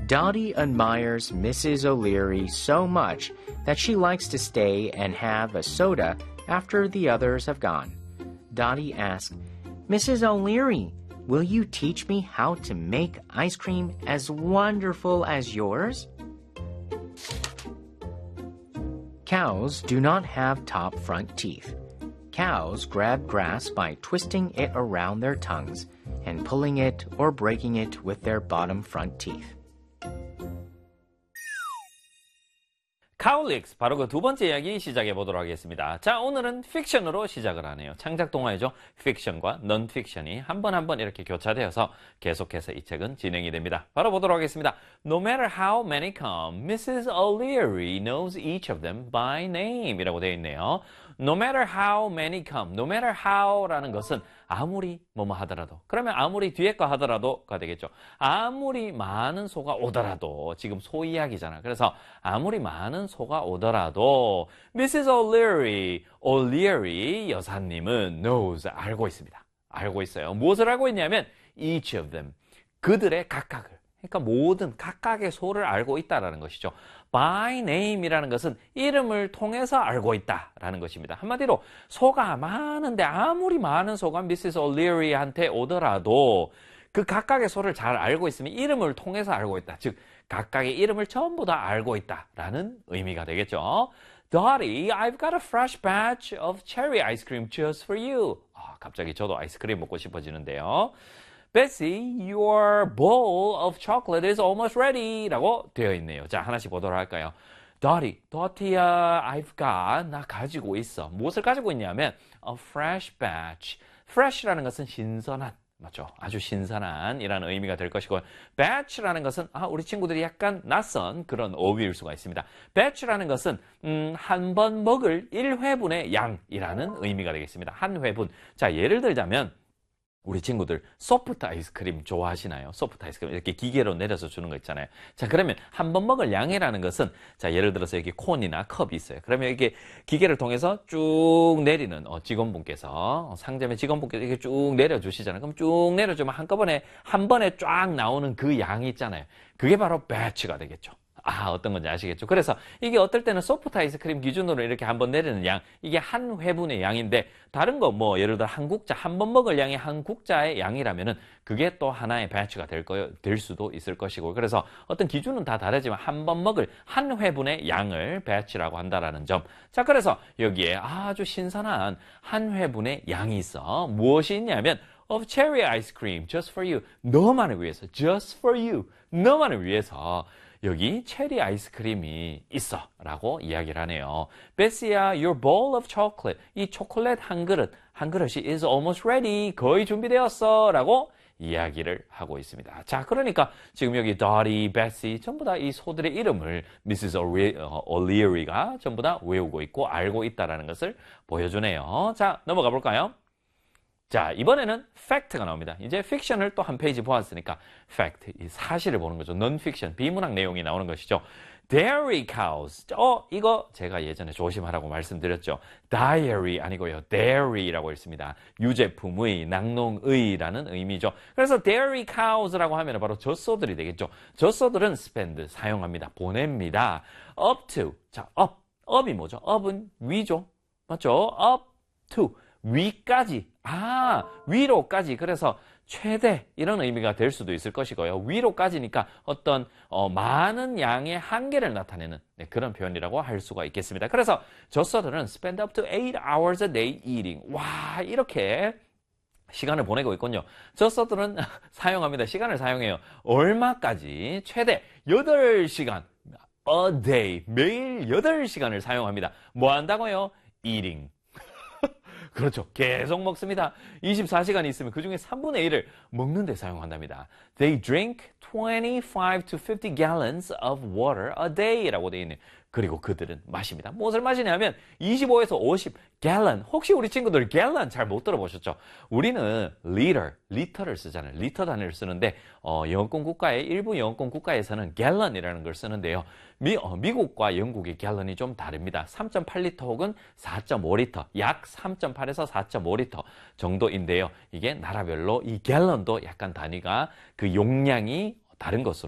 Dottie admires Mrs. O'Leary so much that she likes to stay and have a soda after the others have gone. Dottie asks, Mrs. O'Leary, will you teach me how to make ice cream as wonderful as yours? Cows do not have top front teeth. Cows grab grass by twisting it around their tongues and pulling it or breaking it with their bottom front teeth. 카울릭스, 바로 그 두 번째 이야기 시작해 보도록 하겠습니다. 자, 오늘은 픽션으로 시작을 하네요. 창작 동화이죠. 픽션과 넌픽션이 한 번 이렇게 교차되어서 계속해서 이 책은 진행이 됩니다. 바로 보도록 하겠습니다. No matter how many come, Mrs. O'Leary knows each of them by name 이라고 되어 있네요. No matter how many come, no matter how라는 것은 아무리 뭐뭐 하더라도, 그러면 아무리 뒤에 거 하더라도가 되겠죠. 아무리 많은 소가 오더라도, 지금 소 이야기잖아. 그래서 아무리 많은 소가 오더라도 Mrs. O'Leary 여사님은 knows, 알고 있습니다. 알고 있어요. 무엇을 알고 있냐면 each of them, 그들의 각각을, 그러니까 모든 각각의 소를 알고 있다라는 것이죠. By name이라는 것은 이름을 통해서 알고 있다라는 것입니다. 한마디로 소가 많은데 아무리 많은 소가 Mrs. O'Leary한테 오더라도 그 각각의 소를 잘 알고 있으면 이름을 통해서 알고 있다. 즉 각각의 이름을 전부 다 알고 있다라는 의미가 되겠죠. Dottie, I've got a fresh batch of cherry ice cream just for you. 갑자기 저도 아이스크림 먹고 싶어지는데요. Betsy, your bowl of chocolate is almost ready 라고 되어 있네요. 자, 하나씩 보도록 할까요? Dottie야, I've got, 나 가지고 있어. 무엇을 가지고 있냐면 a fresh batch. fresh라는 것은 신선한, 맞죠? 아주 신선한 이라는 의미가 될 것이고, batch라는 것은 우리 친구들이 약간 낯선 그런 어휘일 수가 있습니다. batch라는 것은 한 번 먹을 1회분의 양이라는 의미가 되겠습니다. 한 회분. 자, 예를 들자면 우리 친구들 소프트 아이스크림 좋아하시나요? 소프트 아이스크림 이렇게 기계로 내려서 주는 거 있잖아요. 자, 그러면 한 번 먹을 양이라는 것은, 자, 예를 들어서 여기 콘이나 컵이 있어요. 그러면 이게 기계를 통해서 쭉 내리는 직원분께서, 상점의 직원분께서 이렇게 쭉 내려주시잖아요. 그럼 쭉 내려주면 한꺼번에 한 번에 쫙 나오는 그 양이 있잖아요. 그게 바로 배치가 되겠죠. 어떤 건지 아시겠죠? 그래서 이게 어떨 때는 소프트 아이스크림 기준으로 이렇게 한번 내리는 양, 이게 한 회분의 양인데, 다른 거 예를 들어 한 국자, 한 번 먹을 양이 한 국자의 양이라면은 그게 또 하나의 배치가 될 수도 있을 것이고, 그래서 어떤 기준은 다 다르지만 한 번 먹을 한 회분의 양을 배치라고 한다라는 점. 자, 그래서 여기에 아주 신선한 한 회분의 양이 있어. 무엇이 있냐면 of cherry ice cream just for you. 너만을 위해서, just for you. 너만을 위해서 여기 체리 아이스크림이 있어 라고 이야기를 하네요. Bessie야, your bowl of chocolate. 이 초콜릿 한 그릇이 is almost ready. 거의 준비되었어 라고 이야기를 하고 있습니다. 자, 그러니까 지금 여기 Dottie, Bessie 전부 다 이 소들의 이름을 Mrs. O'Leary가 전부 다 외우고 있고 알고 있다는 것을 보여주네요. 자, 넘어가 볼까요? 자, 이번에는 팩트가 나옵니다. 이제 픽션을 또 한 페이지 보았으니까 팩트, 이 사실을 보는 거죠. non-fiction, 비문학 내용이 나오는 것이죠. Dairy cows. 이거 제가 예전에 조심하라고 말씀드렸죠. Diary 아니고요. Dairy라고 했습니다. 유제품의, 낙농의라는 의미죠. 그래서 Dairy cows라고 하면 바로 젖소들이 되겠죠. 젖소들은 spend, 사용합니다. 보냅니다. Up to. 자, up이 뭐죠? up은 위죠. 맞죠? Up to. 위까지. 위로까지. 그래서 최대 이런 의미가 될 수도 있을 것이고요. 위로까지니까 어떤 많은 양의 한계를 나타내는 그런 표현이라고 할 수가 있겠습니다. 그래서 젖소들은 spend up to 8 hours a day eating. 와, 이렇게 시간을 보내고 있군요. 젖소들은 사용합니다. 시간을 사용해요. 얼마까지? 최대 8시간 a day. 매일 8시간을 사용합니다. 뭐 한다고요? eating. 그렇죠. 계속 먹습니다. 24시간이 있으면 그중에 3분의 1을 먹는 데 사용한답니다. They drink 25 to 50 gallons of water a day 라고 되어 있네요. 그리고 그들은 마십니다. 무엇을 마시냐면 25에서 50 gallon. 혹시 우리 친구들 gallon 잘 못 들어보셨죠? 우리는 리터를 쓰잖아요. 리터 단위를 쓰는데 영어권 국가의 일부 영어권 국가에서는 gallon이라는 걸 쓰는데요. 미국과 영국의 gallon이 좀 다릅니다. 3.8리터 혹은 4.5리터, 약 3.8에서 4.5리터 정도인데요. 이게 나라별로 이 gallon도 약간 단위가 그 용량이 다른 것으로